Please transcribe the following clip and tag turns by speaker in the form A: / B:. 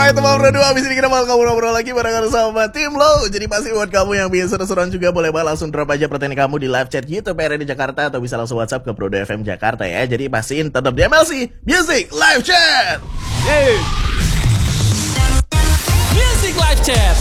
A: Alright teman bro 2, abis ini kita bakal ngobrol lagi bareng sama tim lo. Jadi pasti buat kamu yang biasa seru-seruan juga, boleh banget langsung drop aja pertanyaan kamu di live chat YouTube RRD Jakarta, atau bisa langsung WhatsApp ke Bro FM Jakarta ya. Jadi pastiin tetap di MLC Music Live Chat.
B: Music Live Chat.